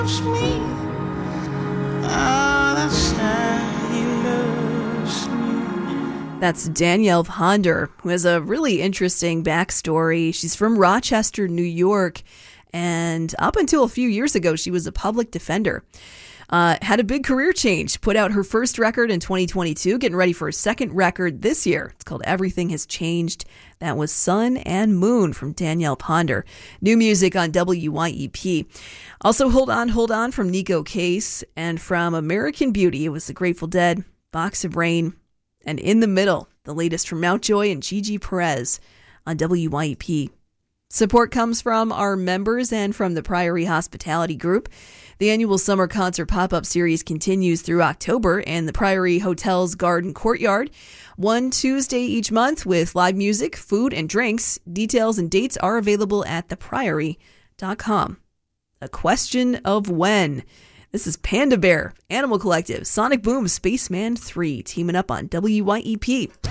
me. Oh, that's how he loves me. That's Danielle Ponder, who has a really interesting backstory. She's from Rochester, New York, and up until a few years ago, she was a public defender. Had a big career change, put out her first record in 2022, getting ready for her second record this year. It's called Everything Has Changed. That was Sun and Moon from Danielle Ponder. New music on WYEP. Also, Hold On from Nico Case. And from American Beauty, it was The Grateful Dead, Box of Rain, and In the Middle, the latest from Mountjoy and Gigi Perez on WYEP. Support comes from our members and from the Priory Hospitality Group. The annual summer concert pop-up series continues through October and the Priory Hotel's Garden Courtyard. One Tuesday each month with live music, food, and drinks. Details and dates are available at thepriory.com. A Question of When. This is Panda Bear, Animal Collective, Sonic Boom, Spaceman 3, teaming up on WYEP.